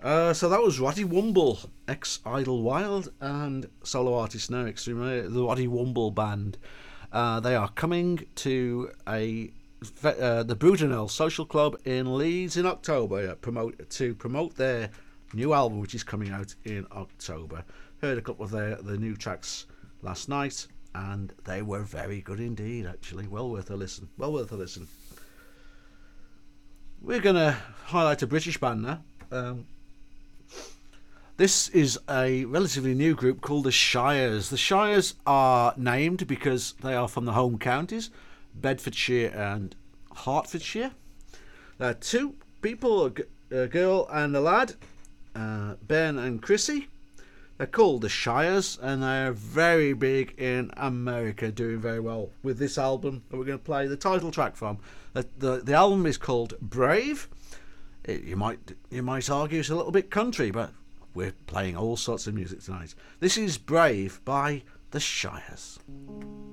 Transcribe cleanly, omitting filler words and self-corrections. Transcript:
So that was Roddy Womble, ex-Idlewild and solo artist now, the Roddy Womble Band. They are coming to the Brudenell Social Club in Leeds in October to promote their new album, which is coming out in October. Heard a couple of the new tracks last night, and they were very good indeed, actually. Well worth a listen. We're going to highlight a British band now. This is a relatively new group called the Shires. The Shires are named because they are from the home counties, Bedfordshire and Hertfordshire. There are two people, a girl and a lad, Ben and Chrissy. They're called the Shires, and they're very big in America, doing very well with this album that we're going to play the title track from. The album is called Brave. You might argue it's a little bit country, but we're playing all sorts of music tonight. This is Brave by the Shires.